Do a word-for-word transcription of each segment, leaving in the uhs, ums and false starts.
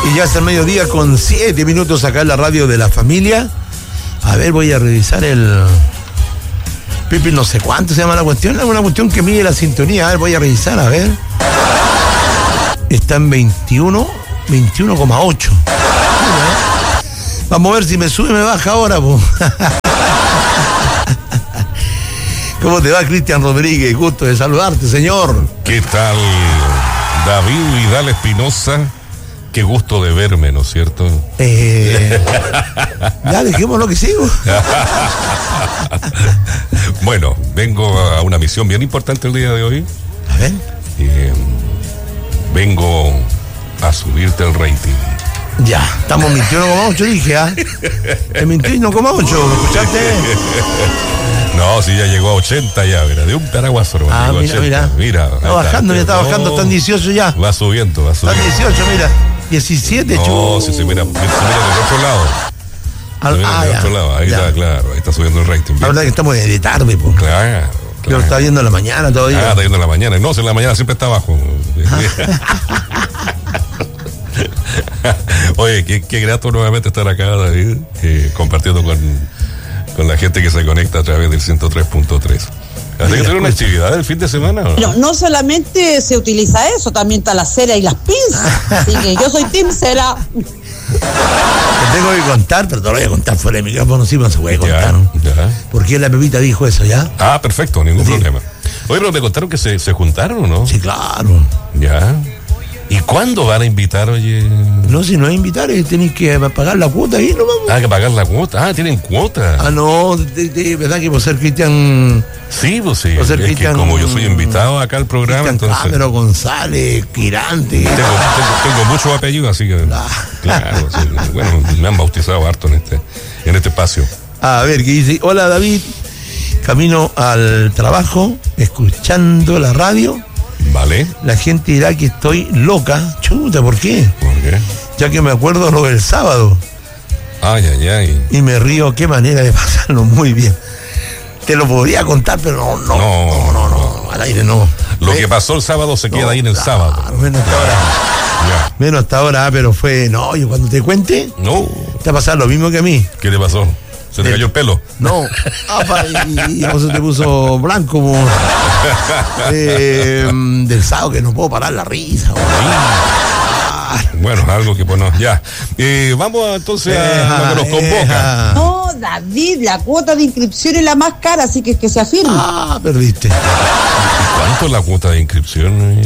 Y ya es el mediodía con siete minutos acá en la radio de la familia. A ver, voy a revisar el... Pipi, no sé cuánto se llama la cuestión. Es una cuestión que mide la sintonía. A ver, voy a revisar, a ver. Está en veintiuno, veintiuno coma ocho. Vamos a ver si me sube o me baja ahora, po. ¿Cómo te va, Cristian Rodríguez? Gusto de saludarte, señor. ¿Qué tal, David Vidal Espinosa? Qué gusto de verme, ¿no es cierto? Eh, ya dejémoslo que sigo. Bueno, vengo a una misión bien importante el día de hoy. A ver. Eh, vengo a subirte el rating. Ya, estamos en veintiuno coma ocho, dije, ¿ah? En veintiuno coma ocho, ¿me escuchaste? No, si ya llegó a ochenta ya, mira, de un paraguaso, hermano. Ah, mira, ochenta, mira. Mira. Está bajando, ya está bajando, no, está en dieciocho ya. Va subiendo, va subiendo. Está en dieciocho, mira. diecisiete, no, chulo. si se mira, se mira del otro lado. Al, Se mira ah, del ya, otro lado, ahí ya. está, claro, ahí está subiendo el rating. La verdad que estamos de, de tarde, pues. Claro. Yo claro. lo estaba viendo en la mañana todavía. Ah, está viendo en la mañana. No, si en la mañana siempre está abajo. Oye, qué, qué grato nuevamente estar acá, David, eh, compartiendo con, con la gente que se conecta a través del ciento tres punto tres. ¿Has que tener una actividad el fin de semana? ¿O no? No, no solamente se utiliza eso, también está la cera y las pinzas. Así que yo soy team cera. Te tengo que contar, pero te lo voy a contar fuera de micrófono, sí, no se puede contar, Ya, ¿no? ya. ¿Por qué la Pepita dijo eso, ya? Ah, perfecto, ningún Sí. problema. Oye, pero me contaron que se, se juntaron, ¿no? Sí, claro. Ya. ¿Y cuándo van a invitar, oye? No, si no hay invitar, eh, tenéis que pagar la cuota ahí, ¿no vamos? Ah, que pagar la cuota. Ah, tienen cuota. Ah, no, de, de verdad que por ser Cristian... Sí, pues sí. O sea, es Cristian- que como yo soy invitado acá al programa, Cristian entonces... Cámero, González, Quirante. Tengo, tengo, tengo muchos apellidos, así que... Ah. Claro, sí. Bueno, me han bautizado harto en este, en este espacio. A ver, ¿qué dice? Hola, David. Camino al trabajo, escuchando la radio. ¿Vale? La gente dirá que estoy loca. Chuta, ¿por qué? ¿Por qué? Ya que me acuerdo lo del sábado. Ay, ay, ay. Y me río, qué manera de pasarlo muy bien. Te lo podría contar, pero no, no, no, No, no, no, al aire no. Lo Eh, que pasó el sábado se queda no, ahí en el claro, sábado. menos hasta ahora. Ya. Menos hasta ahora, ah, pero fue, no, yo cuando te cuente, No, te va a pasar lo mismo que a mí. ¿qué le pasó? ¿Se te Eh, cayó el pelo? No, apa, y, y eso te puso blanco como eh, del sábado que no puedo parar la risa. güey. Bueno, algo que bueno, ya. Eh, vamos a, entonces a Eja, lo que nos convoca. eja. No, David, la cuota de inscripción es la más cara, así que que se afirme. Ah, perdiste. ¿Cuánto es la cuota de inscripción?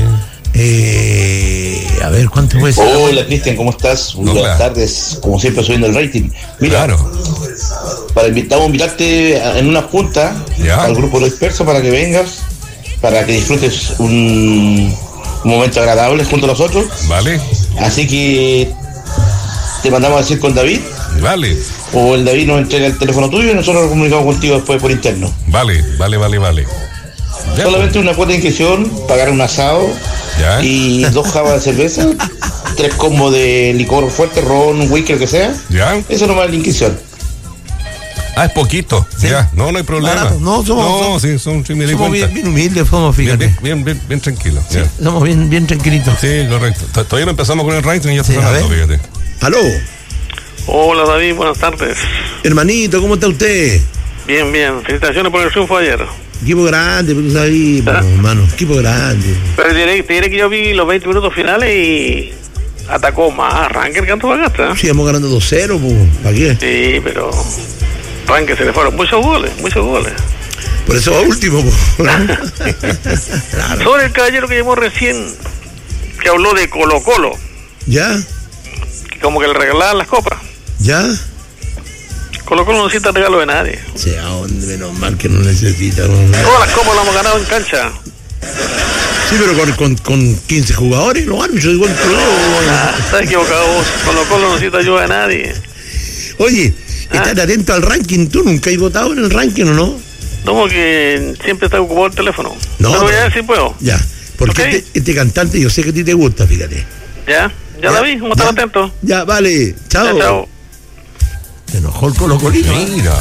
Eh, a ver, ¿cuánto fue eso? Hola Cristian, ¿cómo estás? Muy Hola. buenas tardes, como siempre subiendo el rating. Mira, Claro. para invitar, invitarte a- en una junta Ya. al grupo de expertos para que vengas, para que disfrutes un, un momento agradable junto a nosotros. ¿Vale? Así que te mandamos a decir con David, Vale. o el David nos entrega el teléfono tuyo y nosotros nos comunicamos contigo después por interno. Vale, vale, vale, vale. Ya, Solamente una cuota de inscripción, pagar un asado Ya. y dos jabas de cerveza, tres combos de licor fuerte, ron, whisky, lo que sea. ¿Ya? Eso nomás es la inscripción. Ah, es poquito. Sí. Ya, no, no hay problema. Barato. No, somos- No, somos- sí, son sí, me di Somos cuenta. bien, bien humildes, somos, Bien, fíjate. bien, bien, bien, bien tranquilo. Sí, ya. somos bien, bien tranquilitos. Sí, correcto. T- Todavía no empezamos con el rating y ya Sí, está a sonando, ver. fíjate. Aló, Hola David, buenas tardes. hermanito, ¿cómo está usted? Bien, bien. Felicitaciones por el triunfo ayer. Equipo grande, pero tú sabes, ¿Ah? pues, hermano, equipo grande. Pero te diré, te diré que yo vi los veinte minutos finales y atacó más Ranker que Antofagasta. Sí, vamos ganando dos cero, pues, ¿para qué? Sí, pero Ranker se le fueron muchos goles, muchos goles. Por eso va último, pues. Claro. Sobre el caballero que llamó recién, que habló de Colo Colo, ¿Ya? que como que le regalaban las copas. ¿Ya? Colo Colo no necesita regalo de nadie. O sea, ¿dónde? Menos mal que no necesita. ¿No? Todas las copas las hemos ganado en cancha. Sí, pero con, con, con quince jugadores, los árbitros igual que yo. Ah, estás equivocado vos. Colo Colo no necesita ayuda de nadie. Oye, Ah. estás atento al ranking. ¿Tú nunca has votado en el ranking o no? Como que siempre está ocupado el teléfono. No, No, voy pero- a ver si puedo. Ya. Porque Ok. este, este cantante yo sé que a ti te gusta, fíjate. Ya, ya la vi, como estaba Ya. atento. Ya, vale. Chao. Ya, chao. Se enojó el Colo Colino. Mira,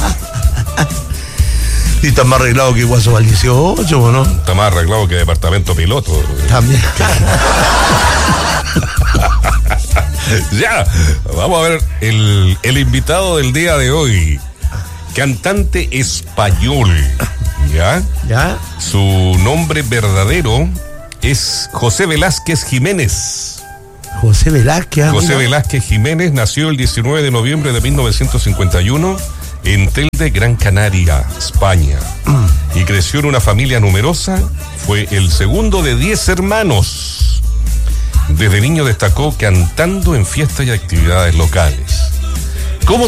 Y está más arreglado que Guaso al dieciocho, ¿o no? está más arreglado que departamento piloto. También. Ya, vamos a ver el, el invitado del día de hoy. Cantante español. ¿Ya? ¿Ya? Su nombre verdadero es José Velázquez Jiménez. José Velázquez. Ah, José mira. Velázquez Jiménez nació el diecinueve de noviembre de mil novecientos cincuenta y uno en Telde, Gran Canaria, España. Y creció en una familia numerosa. Fue el segundo de diez hermanos. Desde niño destacó cantando en fiestas y actividades locales.